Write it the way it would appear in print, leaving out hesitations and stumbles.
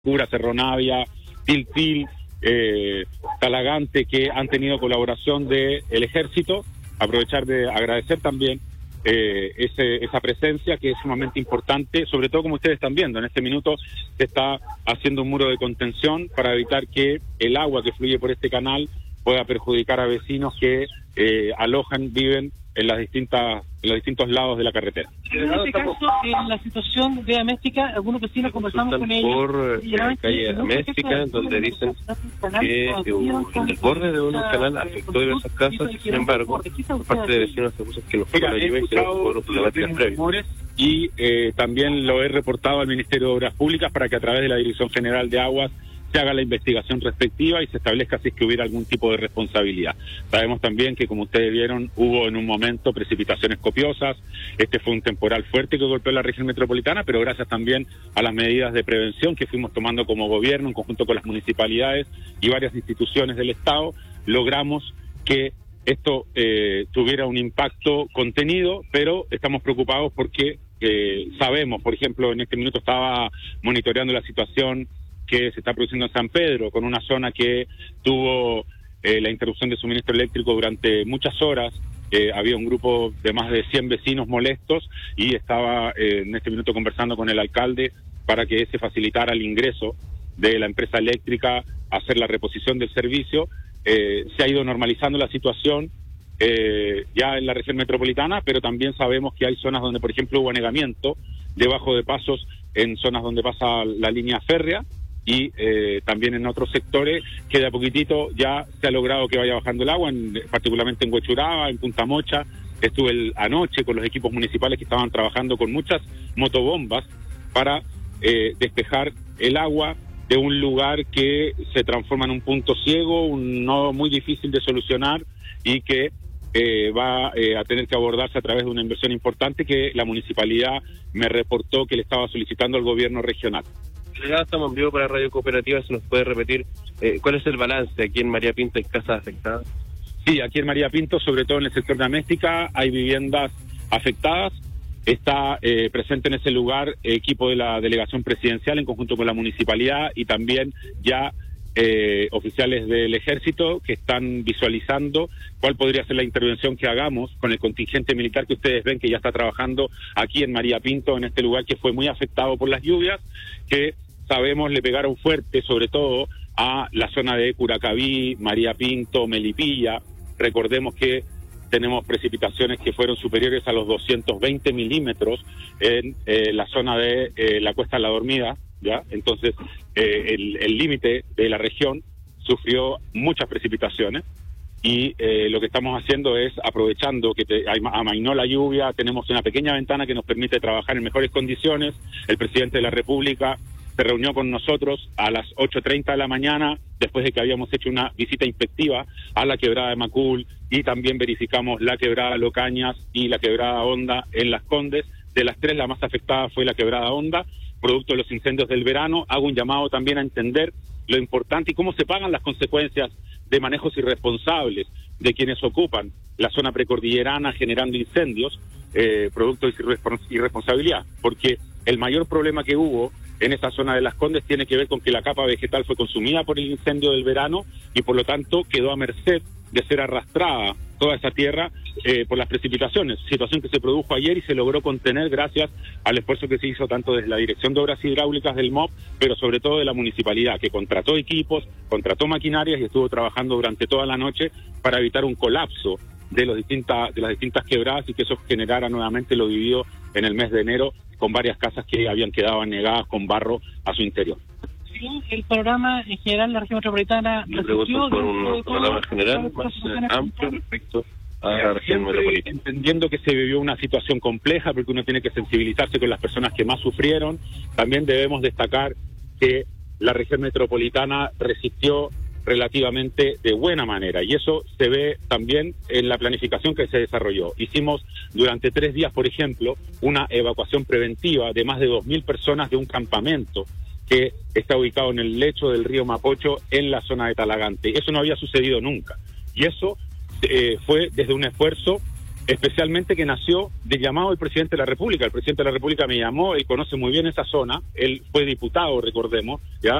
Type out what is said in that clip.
Cura, Cerro Navia, Tiltil, Talagante, que han tenido colaboración del Ejército. Aprovechar de agradecer también esa presencia, que es sumamente importante, sobre todo como ustedes están viendo, en este minuto se está haciendo un muro de contención para evitar que el agua que fluye por este canal pueda perjudicar a vecinos que viven en los distintos lados de la carretera. En este caso, en la situación de Améstica, algunos vecinos conversamos con ellos. Por la calle Améstica, donde dicen que el borde de un canal afectó diversas casas, y sin embargo, por parte de vecinos se puso que los fuegos de lluvia hicieron por problemáticas previas. Y también lo he reportado al Ministerio de Obras Públicas para que a través de la Dirección General de Aguas se haga la investigación respectiva y se establezca si es que hubiera algún tipo de responsabilidad. Sabemos también que, como ustedes vieron, hubo en un momento precipitaciones copiosas. Este fue un temporal fuerte que golpeó la región metropolitana, pero gracias también a las medidas de prevención que fuimos tomando como gobierno, en conjunto con las municipalidades y varias instituciones del Estado, logramos que esto tuviera un impacto contenido, pero estamos preocupados porque sabemos, por ejemplo, en este minuto estaba monitoreando la situación que se está produciendo en San Pedro, con una zona que tuvo la interrupción de suministro eléctrico durante muchas horas. Había un grupo de más de 100 vecinos molestos y estaba en este minuto conversando con el alcalde para que se facilitara el ingreso de la empresa eléctrica a hacer la reposición del servicio. Se ha ido normalizando la situación ya en la región metropolitana, pero también sabemos que hay zonas donde, por ejemplo, hubo anegamiento debajo de pasos en zonas donde pasa la línea férrea, y también en otros sectores que de a poquitito ya se ha logrado que vaya bajando el agua, particularmente en Huechuraba, en Punta Mocha. Estuve anoche con los equipos municipales que estaban trabajando con muchas motobombas para despejar el agua de un lugar que se transforma en un punto ciego, un nodo muy difícil de solucionar y que va a tener que abordarse a través de una inversión importante que la municipalidad me reportó que le estaba solicitando al gobierno regional. Ya estamos en vivo para Radio Cooperativa. ¿Se nos puede repetir cuál es el balance aquí en María Pinto? ¿Hay casas afectadas? Sí, aquí en María Pinto, sobre todo en el sector de Améstica, hay viviendas afectadas. Está presente en ese lugar equipo de la delegación presidencial en conjunto con la municipalidad y también ya oficiales del Ejército que están visualizando cuál podría ser la intervención que hagamos con el contingente militar que ustedes ven que ya está trabajando aquí en María Pinto, en este lugar que fue muy afectado por las lluvias, que sabemos le pegaron fuerte sobre todo a la zona de Curacaví, María Pinto, Melipilla. Recordemos que tenemos precipitaciones que fueron superiores a los 220 milímetros en la zona de la Cuesta de la Dormida, ¿ya? Entonces, el límite de la región sufrió muchas precipitaciones y lo que estamos haciendo es, aprovechando que amainó la lluvia, tenemos una pequeña ventana que nos permite trabajar en mejores condiciones. El presidente de la República se reunió con nosotros a las 8:30 de la mañana, después de que habíamos hecho una visita inspectiva a la quebrada de Macul, y también verificamos la quebrada Locañas y la quebrada Honda en Las Condes. De las tres, la más afectada fue la quebrada Honda, producto de los incendios del verano. Hago un llamado también a entender lo importante y cómo se pagan las consecuencias de manejos irresponsables de quienes ocupan la zona precordillerana generando incendios, producto de irresponsabilidad, porque el mayor problema que hubo en esa zona de Las Condes tiene que ver con que la capa vegetal fue consumida por el incendio del verano y por lo tanto quedó a merced de ser arrastrada toda esa tierra por las precipitaciones, situación que se produjo ayer y se logró contener gracias al esfuerzo que se hizo tanto desde la Dirección de Obras Hidráulicas del MOP, pero sobre todo de la municipalidad, que contrató equipos, contrató maquinarias y estuvo trabajando durante toda la noche para evitar un colapso de las distintas quebradas y que eso generara nuevamente lo vivido en el mes de enero con varias casas que habían quedado anegadas con barro a su interior. Sí, el panorama en general, la región metropolitana resistió por un panorama general más amplio respecto a la región metropolitana. Entendiendo que se vivió una situación compleja, porque uno tiene que sensibilizarse con las personas que más sufrieron, también debemos destacar que la región metropolitana resistió relativamente de buena manera, y eso se ve también en la planificación que se desarrolló. Hicimos durante 3 días, por ejemplo, una evacuación preventiva de más de 2.000 personas de un campamento que está ubicado en el lecho del río Mapocho en la zona de Talagante. Eso no había sucedido nunca, y eso fue desde un esfuerzo especialmente que nació de llamado del presidente de la República. El presidente de la República me llamó, él conoce muy bien esa zona, él fue diputado, recordemos, ¿ya?